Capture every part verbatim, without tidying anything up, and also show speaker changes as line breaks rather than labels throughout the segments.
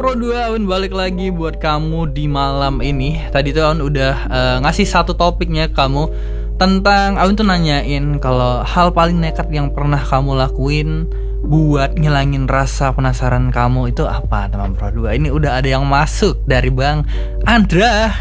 Pro dua, Awin balik lagi buat kamu di malam ini. Tadi tuh Awin udah uh, ngasih satu topiknya ke kamu tentang, Awin tuh nanyain kalau hal paling nekat yang pernah kamu lakuin buat ngilangin rasa penasaran kamu itu apa, teman Pro dua. Ini udah ada yang masuk dari Bang Andra.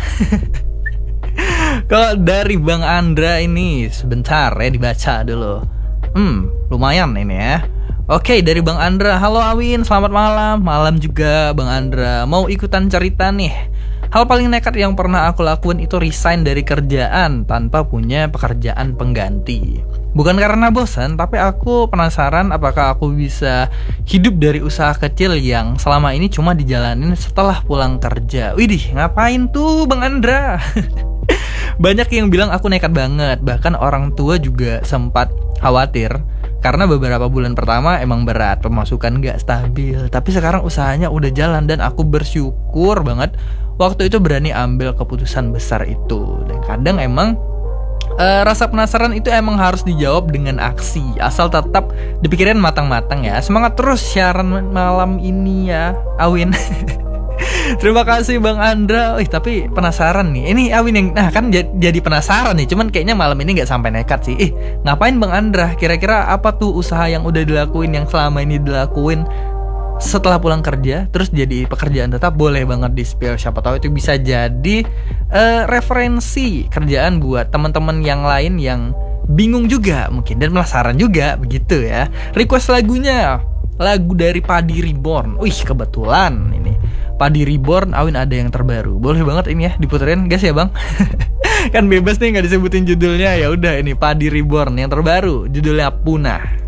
Kalau dari Bang Andra ini sebentar ya dibaca dulu. Hmm, lumayan ini ya. Oke, dari Bang Andra. Halo Awin, selamat malam. Malam juga Bang Andra. Mau ikutan cerita nih. Hal paling nekat yang pernah aku lakuin itu resign dari kerjaan tanpa punya pekerjaan pengganti. Bukan karena bosan, tapi aku penasaran apakah aku bisa hidup dari usaha kecil yang selama ini cuma dijalanin setelah pulang kerja. Widih, ngapain tuh Bang Andra? Banyak yang bilang aku nekat banget. Bahkan orang tua juga sempat khawatir karena beberapa bulan pertama emang berat, pemasukan gak stabil. Tapi sekarang usahanya udah jalan dan aku bersyukur banget waktu itu berani ambil keputusan besar itu. Dan kadang emang uh, rasa penasaran itu emang harus dijawab dengan aksi, asal tetap dipikirin matang-matang ya. Semangat terus siaran malam ini ya Awin. Terima kasih Bang Andra. Ih, tapi penasaran nih. Ini Awin yang nah kan jadi penasaran nih. Cuman kayaknya malam ini nggak sampai nekat sih. Ih, ngapain Bang Andra? Kira-kira apa tuh usaha yang udah dilakuin, yang selama ini dilakuin setelah pulang kerja terus jadi pekerjaan tetap? Boleh banget di-spill. Siapa tahu itu bisa jadi uh, referensi kerjaan buat teman-teman yang lain yang bingung juga mungkin dan penasaran juga begitu ya. Request lagunya, lagu dari Padi Reborn. Wih, kebetulan ini Padi Reborn, Awin ada yang terbaru. Boleh banget ini ya diputerin, guys ya Bang. Kan bebas nih nggak disebutin judulnya. Ya udah, ini Padi Reborn yang terbaru, judulnya Punah.